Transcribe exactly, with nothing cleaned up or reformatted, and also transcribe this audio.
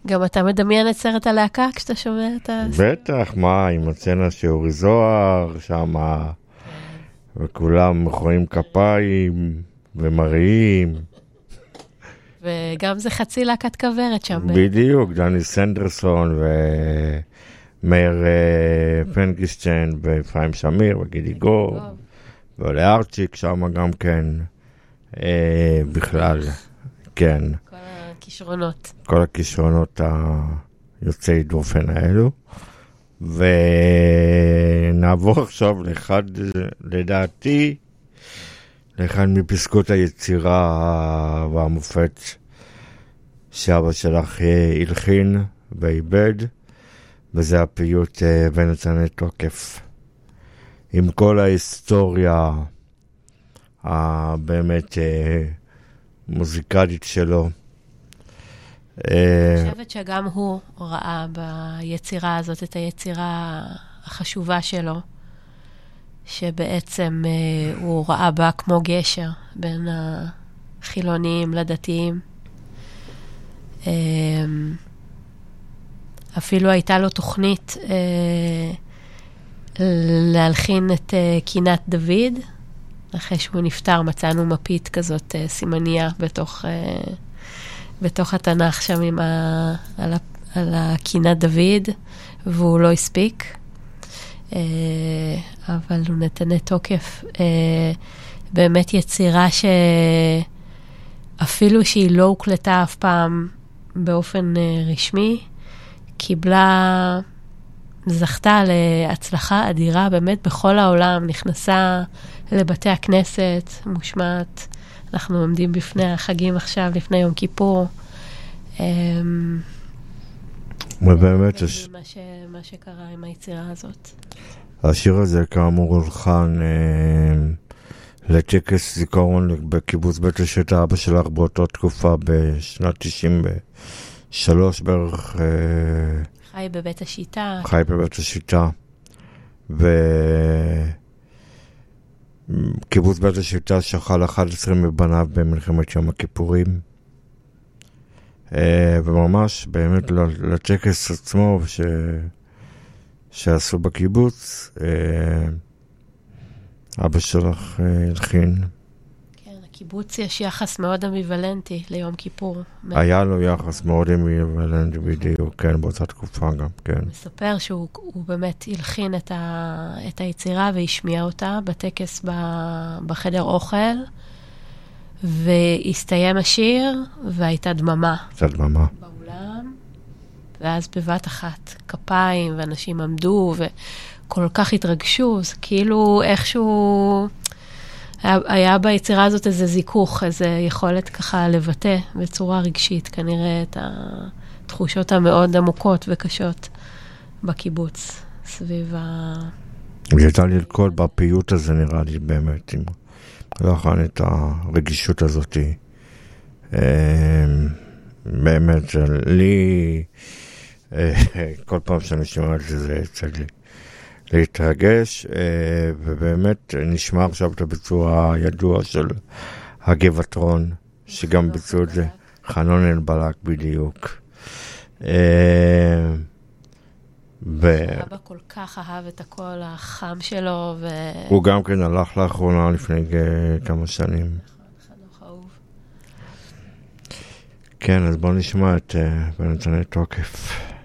גם אתה מדמיין את סרט הלהקה כשאתה שומע את ה... בטח, מה, עם הצנה שאורי זוהר, שם, וכולם מוחאים כפיים ומריעים. וגם זה חצי להקת כברת שם. בדיוק, דני סנדרסון ומאיר פנקישטיין ופיים שמיר וגידי גור, ועולי ארצ'יק שם גם כן, בכלל, כן. כל הכישרונות. כל הכישרונות היוצאי דופן האלו. ונעבור עכשיו לאחד, לדעתי, לאחד מפסקות היצירה והמופת שאבא שלך הלחין ואיבד, וזה הפיוט ונתנה תוקף. עם כל ההיסטוריה הבאמת מוזיקלית שלו. אני חושבת שגם הוא ראה ביצירה הזאת את היצירה החשובה שלו, שבעצם אה, הוא ראה בה כמו גשר בין החילוניים לדתיים. אה, אפילו הייתה לו תוכנית אה, להלחין את אה, קינת דוד. אחרי שהוא נפטר מצאנו מפית כזאת אה, סימניה בתוך, אה, בתוך התנ"ך שם עם ה, על, ה, על הקינת דוד, והוא לא הספיק. אבל הוא נתנה תוקף. באמת יצירה שאפילו שהיא לא הוקלטה אף פעם באופן רשמי, קיבלה, זכתה להצלחה אדירה באמת בכל העולם, נכנסה לבתי הכנסת, מושמעת. אנחנו עומדים בפני החגים עכשיו, לפני יום כיפור. ובאמת יש... מה, ש... מה שקרה עם היצירה הזאת. השיר הזה כאמור הולחן אה, לטקס זיכרון בקיבוץ בית השיטה, אבא שלך באותה תקופה בשנת תשעים ושלוש בערך. אה, חי בבית השיטה. חי בבית השיטה. וקיבוץ בית השיטה שכל אחד עשרה מבניו במלחמת יום הכיפורים. וממש באמת לטקס עצמו ש... שעשו בקיבוץ, אבא שלך הלחין. כן, הקיבוץ יש יחס מאוד אמיוולנטי ליום כיפור. היה לו יחס מאוד אמיוולנטי בדיוק, כן, באותה תקופה גם, כן. הוא מספר שהוא הוא באמת הלחין את, ה... את היצירה והשמיע אותה בטקס ב... בחדר אוכל, והסתיים השיר, והייתה דממה. הייתה דממה. באולם, ואז בבת אחת, כפיים, ואנשים עמדו, וכל כך התרגשו, זה כאילו איכשהו, היה, היה ביצירה הזאת איזה זיכוך, איזה יכולת ככה לבטא בצורה רגשית, כנראה את התחושות המאוד עמוקות וקשות בקיבוץ, סביב ה... הייתה ללכוד בפיוט הזה נראה לי באמת, עם... לכן את הרגישות הזאת, באמת, לי, כל פעם שאני שומע את זה, זה צריך להתרגש, ובאמת נשמע עכשיו את הביצוע הידוע של הגבעתרון, שגם ביצעו את זה, חנון אלבלק בדיוק. אבא כל כך אהב את הקול החם שלו. הוא גם כן הלך לאחרונה לפני כמה שנים. חנוך אהוב. כן, אז בואו נשמע את ונתנה תוקף.